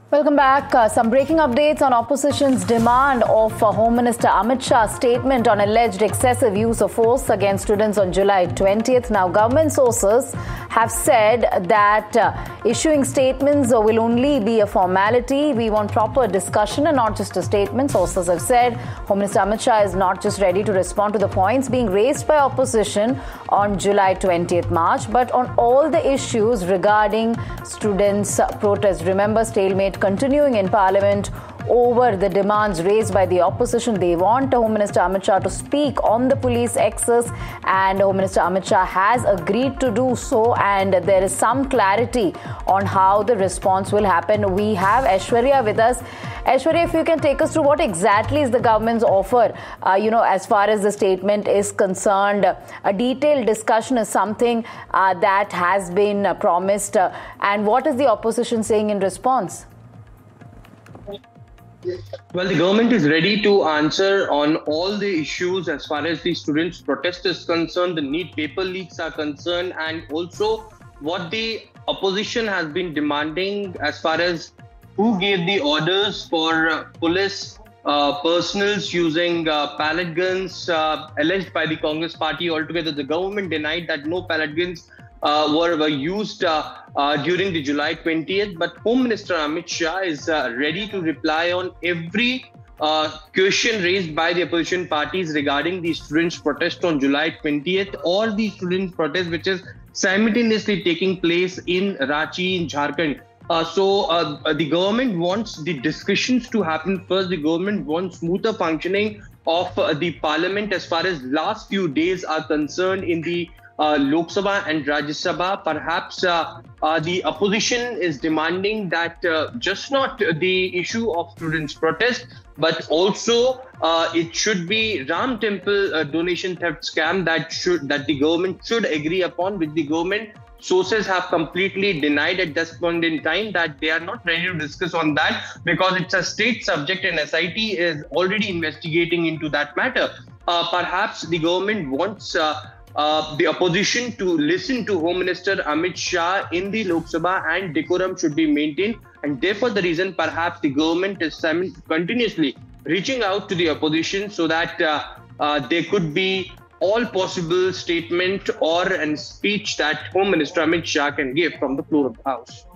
Welcome back. Some breaking updates on opposition's demand of Home Minister Amit Shah's statement on alleged excessive use of force against students on July 20th. Now, government sources have said that issuing statements will only be a formality. We want proper discussion and not just a statement. Sources have said Home Minister Amit Shah is not just ready to respond to the points being raised by opposition on July 20th March, but on all the issues regarding students' protests. Remember, stalemate continuing in Parliament over the demands raised by the opposition. They want Home Minister Amit Shah to speak on the police excess, and Home Minister Amit Shah has agreed to do so, and there is some clarity on how the response will happen. We have Aishwarya with us. Aishwarya, if you can take us through what exactly is the government's offer, as far as the statement is concerned. A detailed discussion is something that has been promised, and what is the opposition saying in response? Well, the government is ready to answer on all the issues as far as the students' protest is concerned, the NEET paper leaks are concerned, and also what the opposition has been demanding as far as who gave the orders for police personals using pellet guns alleged by the Congress party altogether. The government denied that no pellet guns were used during the July 20th, but Home Minister Amit Shah is ready to reply on every question raised by the opposition parties regarding the students' protest on July 20th or the students' protest which is simultaneously taking place in Ranchi in Jharkhand. So the government wants the discussions to happen first. The government wants smoother functioning of the parliament as far as last few days are concerned in the Lok Sabha and Rajya Sabha. Perhaps the opposition is demanding that just not the issue of students' protest, but also it should be Ram Temple donation theft scam that the government should agree upon, which the government sources have completely denied at this point in time, that they are not ready to discuss on that because it's a state subject and SIT is already investigating into that matter. Perhaps the government wants the opposition to listen to Home Minister Amit Shah in the Lok Sabha, and decorum should be maintained. And therefore, the reason perhaps the government is continuously reaching out to the opposition so that there could be all possible statement or a speech that Home Minister Amit Shah can give from the floor of the House.